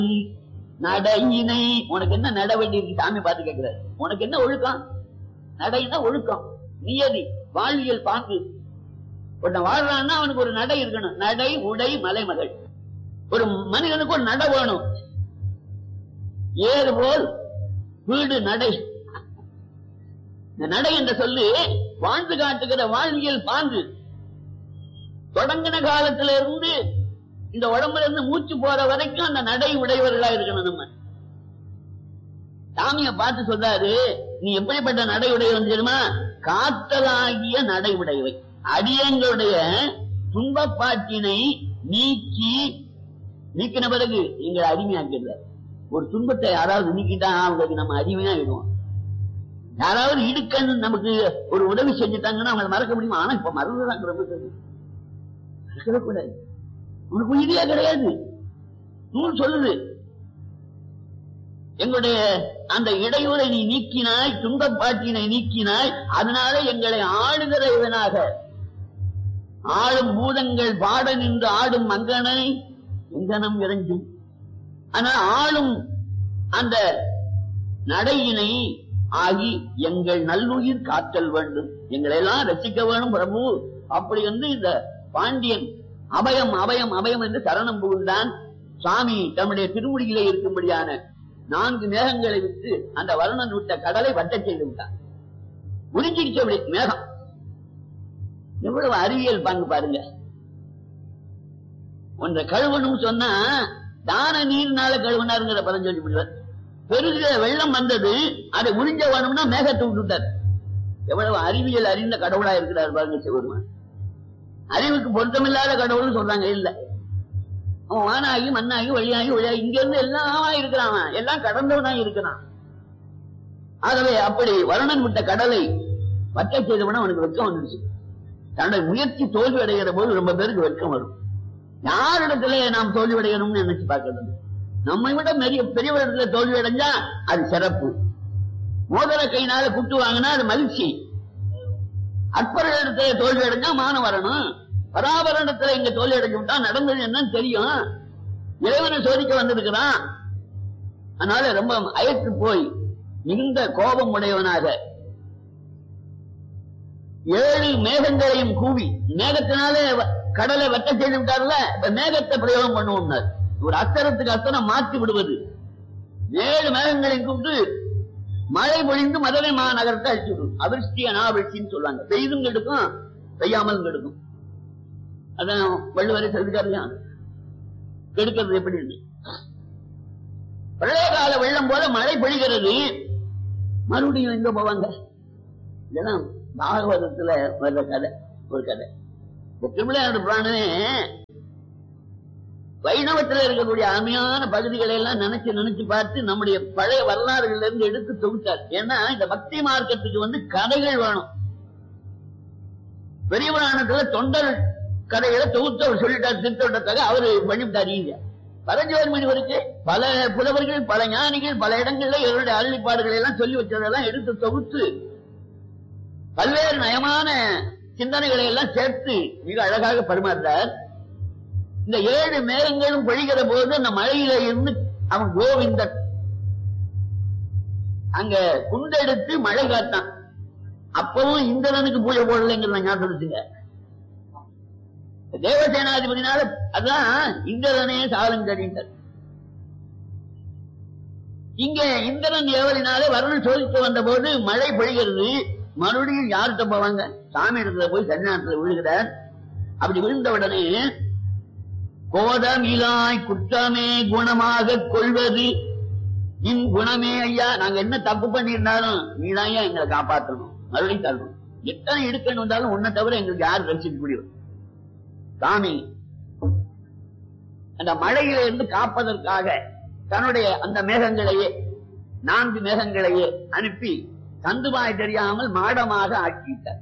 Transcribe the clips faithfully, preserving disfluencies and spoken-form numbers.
நடையினை உனக்கு என்ன நட வேண்டி இருக்கு சாமி பார்த்து கேட்கிறாரு. உனக்கு என்ன ஒழுக்கம்? நடைனா ஒழுக்கம், நியதி, வாழ்வியல் பாங்கு. ஒருத்தன் வாழ்றான்னா அவனுக்கு ஒரு நடை இருக்கணும். நடை, உடை, மலைமகள். ஒரு மனிதனுக்கு ஒரு நடை வேணும். ஏறு போல் வீடு நடை. இந்த நடை என்ற சொல்லு வாழ்ந்து காட்டுகிற வாழ்வியல் பாங்கு. தொடங்கின காலத்தில இருந்து இந்த உடம்புல இருந்து மூச்சு போற வரைக்கும் அந்த நடை உடையவர்களா இருக்கணும். நம்ம சாமிய பார்த்து சொல்றாரு, நீ எப்படிப்பட்ட நடை உடையவன் தெரியுமா? காத்தலாகிய நடை உடையவை. அடியங்களுடைய துன்பப்பாட்டினை நீக்கி நீக்கின பிறகு எங்களை அடிமையாக்கிறார். ஒரு துன்பத்தை யாராவது நீக்கிட்டா அவங்களுக்கு நம்ம அடிமையாகிடுவோம். யாராவது இடுக்கன்னு நமக்கு ஒரு உதவி செஞ்சுட்டாங்கன்னா அவங்களை மறக்க முடியுமா? ஆனா இப்ப மறந்துதான் மறக்கக்கூடாது. உனக்கு உயிரியா கிடையாது. நூல் சொல்லுது, எங்களுடைய அந்த இடையூரை நீ நீக்கினாய், துன்பப்பாட்டினை நீக்கினாய், அதனால எங்களை ஆளுகிற இவனாக ஆளும் பூதங்கள் பாட நின்று ஆடும் மங்கனை எங்கனம் இறைஞ்சும். ஆனா ஆளும் அந்த நடையினை ஆகி எங்கள் நல்லுயிர் காத்தல் வேண்டும், எங்களை எல்லாம் ரசிக்க வேணும் பிரபு. அப்படி வந்து இந்த பாண்டியன் அபயம் அபயம் அபயம் என்று சரணம் புகுந்தான். சுவாமி தம்முடைய திருமுடியிலே இருக்கும்படியான நான்கு மேகங்களை விட்டு அந்த வருணன் விட்ட கடலை வட்ட செய்து விட்டான். முடிஞ்சிடுச்சு அப்படி மேகம். எவ்வளவு அறிவியல் பங்கு பாருங்க. ஒன்றை கழுவணும் சொன்னா தான நீர்னால கழுவினாருங்கிற பதம் சொல்லி விடுவார். பெருகிற வெள்ளம் வந்தது, அதை முடிஞ்ச வேணும்னா மேகத்தை விட்டுட்டார். எவ்வளவு அறிவியல் அறிந்த கடவுளா இருக்கிறார் பாருங்க சிவருமான். அறிவுக்கு பொருத்தமில்லாத கடவுள்னு சொல்றாங்க. இல்ல, அவன் வானாகி மண்ணாகி வழியாகி வழியாகி இங்க இருந்து எல்லாம் இருக்கிறான், எல்லாம் கடந்தவனா இருக்கிறான். ஆகவே அப்படி வருணன் விட்ட கடலை வட்ட செய்தவன அவனுக்கு வெட்கம் வந்துருச்சு. தன்னுடைய முயற்சி தோல்வி அடைகிற போது ரொம்ப பேருக்கு வெட்கம் வரும். யாரிடத்துல நாம் தோல்வி அடையணும்னு நினைச்சு பார்க்கறது. நம்மை விட பெரிய பெரியவரிடத்துல தோல்வி அடைஞ்சா அது சிறப்பு. மோதிர கையினால குட்டு வாங்கினா அது மகிழ்ச்சி. அற்பரிடத்துல தோல்வி அடைஞ்சா மானம் வரணும். பராபரணத்துல இங்க தோல்வி அடைஞ்சு விட்டா நடந்தது என்னன்னு தெரியும். இறைவனை சோதிக்க வந்திருக்கிறான். அதனால ரொம்ப அயற்று போய் மிகுந்த கோபம் உடையவனாக ஏழு மேகங்களையும் கூவி, மேகத்தினாலே கடலை வெட்ட செய்து விட்டார்ல, மேகத்தை பிரயோகம் பண்ணுவோம். ஒரு அஸ்தரத்துக்கு அஸ்தரம் மாற்றி விடுவது. ஏழு மேகங்களையும் கூப்பிட்டு மழை பொழிந்து மதுரை மாநகரத்தை அழிச்சு விடும். அவிர்ஷ்டி அனாவிர்ஷ்டின்னு சொல்லுவாங்க. பெய்தும் கெடுக்கும், பெய்யாமல் கெடுக்கும். அதான் வள்ளுவரை சொல்லிட்டாருயா, கெடுக்கிறது எப்படி. பழைய கால வெள்ளம் போல மழை பொழிகிறது, மறுபடியும் எங்க போவாங்க? இதெல்லாம் பாகவதத்துல வர்ற கதை. ஒரு கதை திருவிளையாடு புராணமே வைணவத்தில் இருக்கக்கூடிய அருமையான பகுதிகளை எல்லாம் நினைச்சு நினைச்சு பார்த்து நம்முடைய பழைய வரலாறுகள்ல இருந்து எடுத்து தொகுத்தார். ஏன்னா இந்த பக்தி மார்க்கத்துக்கு வந்து கதைகள் வேணும். பெரிய புராணத்துல தொண்டர் கதைகளை தொகுத்து அவர் சொல்லிட்டார். திருத்தொண்டத்தாக அவரு பண்ணிவிட்டார். இங்க பரஞ்சோதி முனிவருக்கு பல புலவர்கள், பல ஞானிகள் பல இடங்கள்ல இவருடைய அருளிப்பாடுகளை எல்லாம் சொல்லி வச்சதெல்லாம் எடுத்து தொகுத்து பல்வேறு நயமான சிந்தனைகளை எல்லாம் சேர்த்து மிக அழகாக பரிமாறுறார். இந்த ஏழு மேகங்களும் பொழிகிற போது அந்த மழையில இருந்து அவன் கோவிந்தன் அங்க குண்டெடுத்து மழை காட்டான். அப்பவும் இந்திரனுக்கு பூஜை போடலைங்கிற ஞாபகத்துங்க. தேவசேனாதிபதினால அதான் இந்திரனே சாலங்கடிந்தார். இங்க இந்திரன் ஏவலினாலே வருணன் சோதித்து வந்த போது மழை பொழிகிறது. மறுபடியும் யார்கிட்ட போவாங்க? சாமி இடத்துல போய் சன்னியாசத்துல விழுகிறார். அப்படி விழுந்தவுடனே கோதமிலாய் குற்றமே குணமாக கொள்வது இன் குணமே ஐயா, நாங்க என்ன தப்பு பண்ணியிருந்தாலும் நீதான் ஐயா எங்களை காப்பாற்றணும், மறுபடியும் தரணும். எத்தனை இடுக்கணும் வந்தாலும் உன்னை தவிர எங்களுக்கு யார் ரசிக்க முடியும்? சாமி அந்த மழையில இருந்து காப்பதற்காக தன்னுடைய அந்த மேகங்களையே நான்கு மேகங்களையே அனுப்பி தந்துபாய் தெரியாமல் மாடமாக ஆக்கிட்டார்.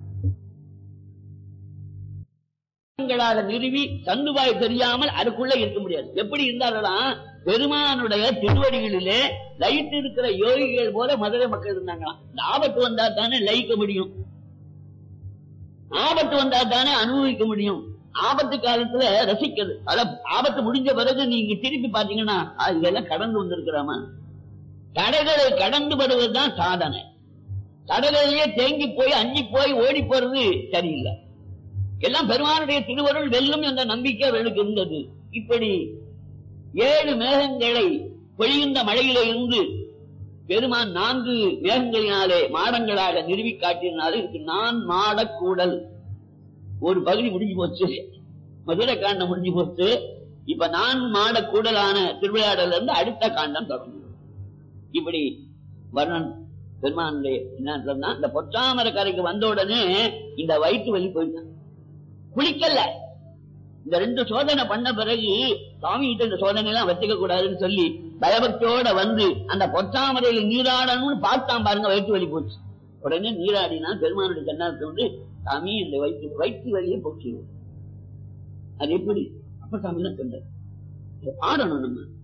நிறுவி தந்துபாய் தெரியாமல் அதுக்குள்ள இருக்க முடியாது. எப்படி இருந்தாலும் பெருமானுடைய திருவடிகளிலே லயித்து இருக்கிற யோகிகள் போல மதுரை மக்கள் இருந்தாங்களாம். ஆபத்து வந்தா தானே லயிக்க முடியும், ஆபத்து வந்தா தானே அனுபவிக்க முடியும். ஆபத்து காலத்துல ரசிக்கிறது. அத ஆபத்து முடிஞ்ச பிறகு நீங்க திருப்பி பாத்தீங்கன்னா இதெல்லாம் கடந்து வந்திருக்கிறாமா? தடைகளை கடந்து வருவதுதான் சாதனை. தடைகளிலேயே தேங்கி போய் அஞ்சி போய் ஓடி போறது சரியில்லை. எல்லாம் பெருமானுடைய திருவருள் வெல்லும் என்ற நம்பிக்கை அவர்களுக்கு இருந்தது. இப்படி ஏழு மேகங்களை பொழிகின்ற மழையில இருந்து பெருமான் நான்கு மேகங்களினாலே மாடங்களாக நிறுவி காட்டினாலே இதுக்கு நான் மாடக்கூடல். ஒரு பகுதி முடிஞ்சு போச்சு, மதுரை காண்டம் முடிஞ்சு போச்சு. இப்ப நான் மாடக்கூடலான திருவிளையாடல இருந்து அடுத்த காண்டம் தொடங்கும். இப்படி வர்ணன் பெருமானுடைய என்ன சொன்னா, இந்த பொற்றாமர கரைக்கு வந்த உடனே இந்த வயிற்று வலி போயிட்டான். குளிக்கல. இந்த ரெண்டு சோதனை பண்ண பிறகு சுவாமி கிட்ட இந்த சோதனை எல்லாம் வச்சுக்க கூடாதுன்னு சொல்லி பயபக்தியோட வந்து அந்த பொற்றாமரையில் நீராடணும்னு பார்த்தான் பாருங்க, வயிற்று வலி போச்சு. உடனே நீராடினா பெருமானுடைய கண்ணாரத்தை வந்து சாமி இந்த வயிற்று வயிற்று வலியை போச்சு. அது எப்படி அப்ப சாமி தான் சொன்னார், ஆடணும் நம்ம